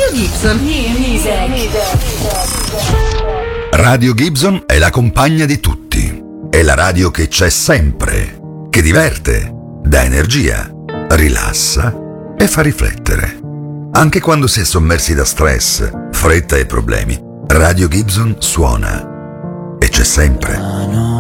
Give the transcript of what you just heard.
Gibson Music. Radio Gibson è la compagna di tutti. È la radio che c'è sempre, che diverte, dà energia, rilassa e fa riflettere. Anche quando si è sommersi da stress, fretta e problemi, Radio Gibson suona e c'è sempre.